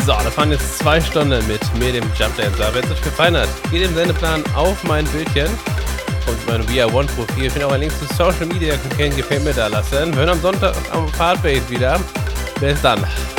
So, das waren jetzt 2 Stunden mit mir, dem Jump Dancer. Wenn es euch gefallen hat, geht im Sendeplan auf mein Bildchen und mein We Are One Profil. Ich finde auch einen Link zu Social Media, könnt ihr Gefällt mir da lassen. Wir hören am Sonntag am Fahrtbase wieder. Bis dann.